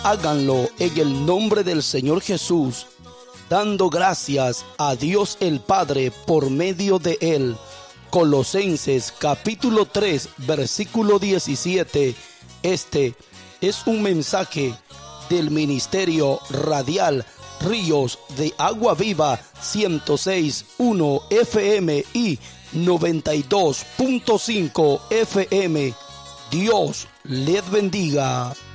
Háganlo en el nombre del Señor Jesús, dando gracias a Dios el Padre por medio de Él. Colosenses capítulo 3, versículo 17. Este es un mensaje del Ministerio Radial Ríos de Agua Viva 106.1 FM y 92.5 FM. Dios les bendiga.